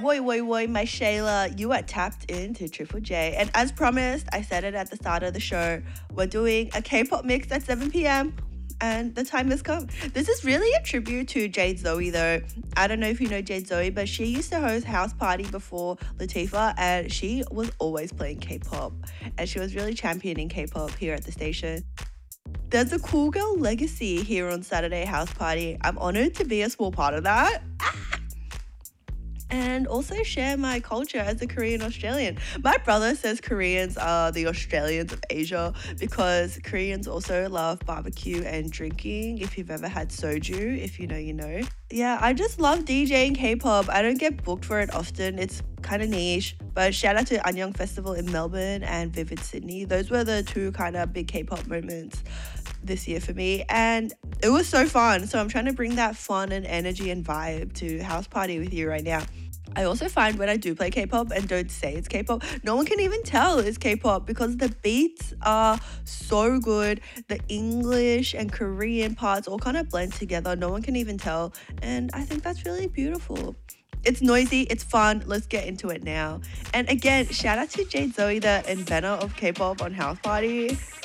Woi, my Shayla, you are tapped into Triple J. And as promised, I said it at the start of the show, we're doing a K-pop mix at 7 p.m. And the time has come. This is really a tribute to Jade Zoe, though. I don't know if you know Jade Zoe, but she used to host House Party before Latifah, and she was always playing K-pop. And she was really championing K-pop here at the station. There's a cool girl legacy here on Saturday House Party. I'm honored to be a small part of that. And also share my culture as a Korean Australian. My brother says Koreans are the Australians of Asia because Koreans also love barbecue and drinking. If you've ever had soju, if you know, you know. Yeah, I just love DJing K-pop. I don't get booked for it often. It's kind of niche, but shout out to Anyang Festival in Melbourne and Vivid Sydney. Those were the two kind of big K-pop moments this year for me, and it was so fun. So I'm trying to bring that fun and energy and vibe to House Party with you right now. I also find when I do play K-pop and don't say it's K-pop, no one can even tell it's K-pop because the beats are so good. The English and Korean parts all kind of blend together. No one can even tell, and I think that's really beautiful. It's noisy, it's fun, let's get into it now. And again, shout out to Jade Zoe, the inventor of K-pop on House Party.